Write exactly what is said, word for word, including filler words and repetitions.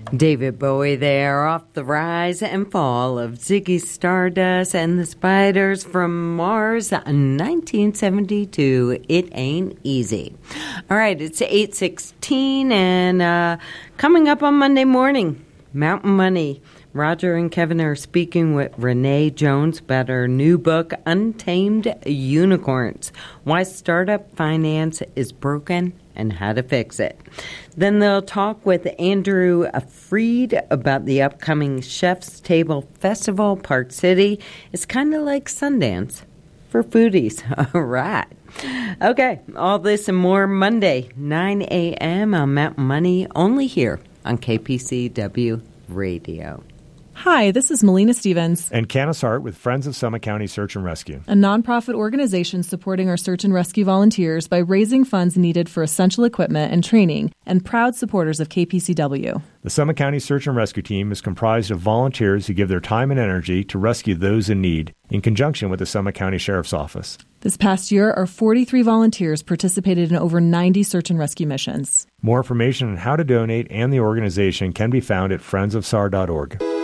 David Bowie there, off the rise and fall of Ziggy Stardust and the Spiders from Mars, nineteen seventy-two. It ain't easy. All right, it's eight sixteen, and uh, coming up on Monday morning, Mountain Money. Roger and Kevin are speaking with Renee Jones about her new book, Untamed Unicorns, Why Startup Finance is Broken and How to Fix It. Then they'll talk with Andrew Freed about the upcoming Chef's Table Festival, Park City. It's kind of like Sundance for foodies. All right. Okay, all this and more Monday, nine a.m. on Mountain Money, only here on K P C W Radio. Hi, this is Melina Stevens and Canis Hart with Friends of Summit County Search and Rescue, a nonprofit organization supporting our search and rescue volunteers by raising funds needed for essential equipment and training, and proud supporters of K P C W. The Summit County Search and Rescue Team is comprised of volunteers who give their time and energy to rescue those in need, in conjunction with the Summit County Sheriff's Office. This past year, our forty-three volunteers participated in over ninety search and rescue missions. More information on how to donate and the organization can be found at friends of s a r dot org.